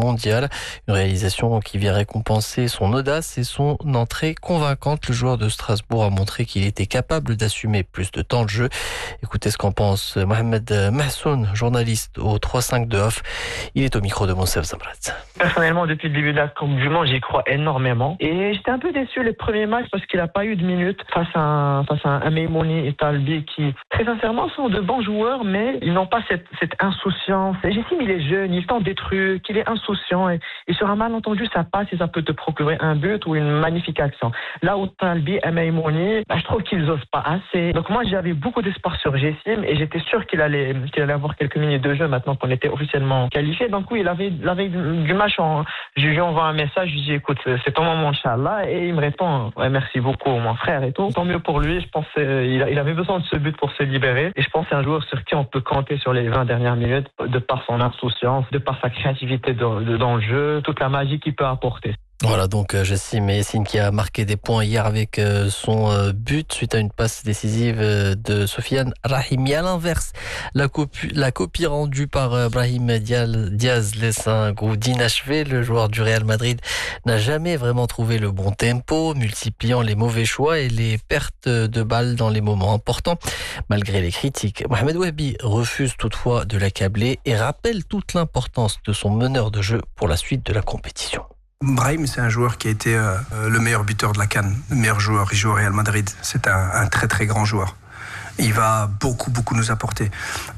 mondial. Une réalisation qui vient récompenser son audace et son entrée convaincante. Le joueur de Strasbourg a montré qu'il était capable d'assumer plus de temps de jeu. Écoutez ce qu'en pense Mohamed Mahsoun, journaliste au 3-5 de Off. Il est au micro de Monsef Zamrat. Personnellement, depuis le début de la Coupe du Monde, j'y crois énormément. Et j'étais un peu déçu les premiers matchs parce qu'il n'a pas eu de minutes face à un Meimouni et Talbi qui, très sincèrement, sont de bons joueurs, mais ils n'ont pas cette insouciance. J'estime qu'il est jeune, il tente des trucs, il est insouciant. Et sur un malentendu, ça passe et ça peut te procurer un but ou une magnifique action. Là où Talbi et Meimouni, je trouve qu'ils n'osent pas assez. Donc moi, j'avais beaucoup d'espoir sur Jessim et j'étais sûr qu'il allait avoir quelques minutes de jeu maintenant qu'on était officiellement qualifié. Donc oui, la veille du match, je lui envoie un message, je lui dis écoute, c'est ton moment, Inch'Allah, et il me répond ouais, merci beaucoup mon frère et tout. Tant mieux pour lui, je pense il avait besoin de ce but pour se libérer et je pense que c'est un joueur sur qui on peut compter sur les 20 dernières minutes de par son insouciance, de par sa créativité dans le jeu, toute la magie qu'il peut apporter. Voilà donc Jessim Yassine qui a marqué des points hier avec son but suite à une passe décisive de Sofiane Rahimi. À l'inverse, la copie rendue par Brahim Diaz laisse un goût d'inachevé. Le joueur du Real Madrid n'a jamais vraiment trouvé le bon tempo, multipliant les mauvais choix et les pertes de balles dans les moments importants. Malgré les critiques, Mohamed Wahbi refuse toutefois de l'accabler et rappelle toute l'importance de son meneur de jeu pour la suite de la compétition. Brahim, c'est un joueur qui a été le meilleur buteur de la CAN, le meilleur joueur. Il joue au Real Madrid. C'est un très très grand joueur. Il va beaucoup nous apporter.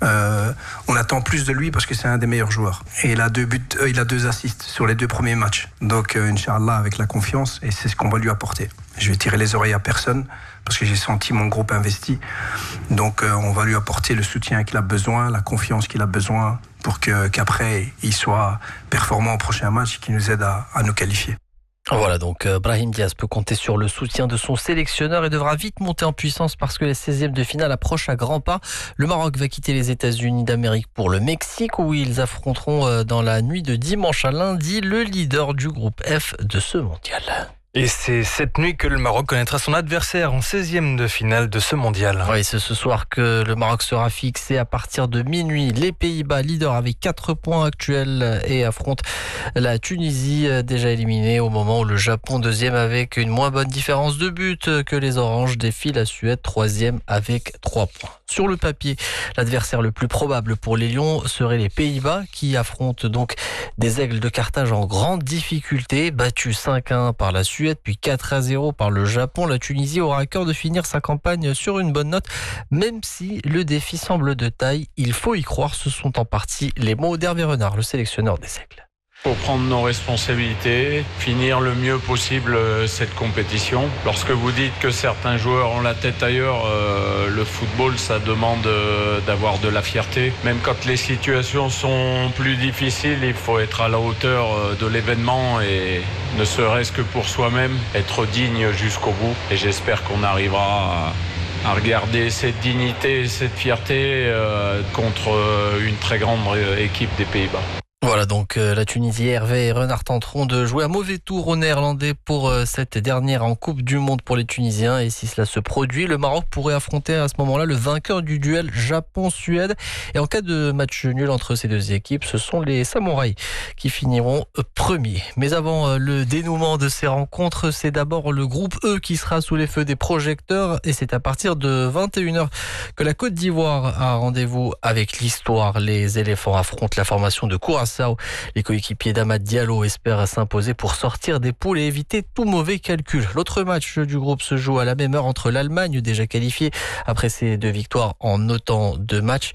On attend plus de lui parce que c'est un des meilleurs joueurs. Et il a 2 buts, il a 2 assists sur les 2 premiers matchs. Donc, Inch'Allah, avec la confiance, et c'est ce qu'on va lui apporter. Je vais tirer les oreilles à personne parce que j'ai senti mon groupe investi. Donc, on va lui apporter le soutien qu'il a besoin, la confiance qu'il a besoin pour qu'après, il soit performant au prochain match qui nous aide à nous qualifier. Voilà, donc Brahim Diaz peut compter sur le soutien de son sélectionneur et devra vite monter en puissance parce que les 16e de finale approchent à grands pas. Le Maroc va quitter les États-Unis d'Amérique pour le Mexique où ils affronteront dans la nuit de dimanche à lundi le leader du groupe F de ce mondial. Et c'est cette nuit que le Maroc connaîtra son adversaire en 16e de finale de ce mondial. Oui, c'est ce soir que le Maroc sera fixé à partir de minuit. Les Pays-Bas, leader avec 4 points actuels, et affrontent la Tunisie, déjà éliminée au moment où le Japon, 2e avec une moins bonne différence de but que les Oranges, défie la Suède, 3e avec 3 points. Sur le papier, l'adversaire le plus probable pour les Lions serait les Pays-Bas qui affrontent donc des Aigles de Carthage en grande difficulté, battus 5-1 par la Suède, puis 4-0 par le Japon. La Tunisie aura à cœur de finir sa campagne sur une bonne note, même si le défi semble de taille. Il faut y croire, ce sont en partie les mots d'Hervé Renard, le sélectionneur des Aigles. Il faut prendre nos responsabilités, finir le mieux possible cette compétition. Lorsque vous dites que certains joueurs ont la tête ailleurs, le football, ça demande d'avoir de la fierté. Même quand les situations sont plus difficiles, il faut être à la hauteur de l'événement et ne serait-ce que pour soi-même, être digne jusqu'au bout. Et j'espère qu'on arrivera à regarder cette dignité et cette fierté contre une très grande équipe des Pays-Bas. Voilà donc la Tunisie, Hervé et Renard tenteront de jouer un mauvais tour aux Néerlandais pour cette dernière en Coupe du Monde pour les Tunisiens. Et si cela se produit, le Maroc pourrait affronter à ce moment-là le vainqueur du duel Japon-Suède. Et en cas de match nul entre ces deux équipes, ce sont les Samouraïs qui finiront premiers. Mais avant le dénouement de ces rencontres, c'est d'abord le groupe E qui sera sous les feux des projecteurs. Et c'est à partir de 21h que la Côte d'Ivoire a rendez-vous avec l'histoire. Les éléphants affrontent la formation de Curaçao. Les coéquipiers d'Amad Diallo espèrent s'imposer pour sortir des poules et éviter tout mauvais calcul. L'autre match du groupe se joue à la même heure entre l'Allemagne, déjà qualifiée après ses 2 victoires en autant de matchs,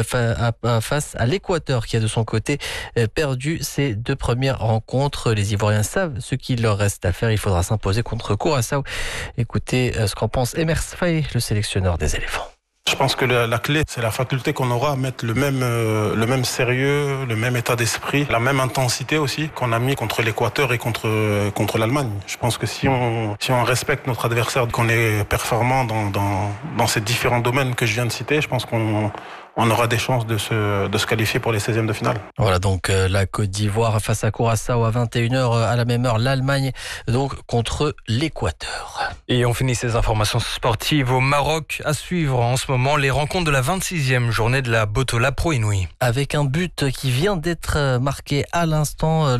face à l'Équateur qui a de son côté perdu ses 2 premières rencontres. Les Ivoiriens savent ce qu'il leur reste à faire. Il faudra s'imposer contre Curaçao. Écoutez ce qu'en pense Emers Faye, le sélectionneur des éléphants. Je pense que la clé, c'est la faculté qu'on aura à mettre le même sérieux, le même état d'esprit, la même intensité aussi qu'on a mis contre l'Équateur et contre l'Allemagne. Je pense que si on respecte notre adversaire, qu'on est performant dans ces différents domaines que je viens de citer, je pense qu'on aura des chances de se qualifier pour les 16e de finale. Voilà donc la Côte d'Ivoire face à Curaçao à 21h. À la même heure, l'Allemagne donc contre l'Équateur. Et on finit ces informations sportives au Maroc. À suivre en ce moment les rencontres de la 26e journée de la Botola Pro Inouï. Avec un but qui vient d'être marqué à l'instant.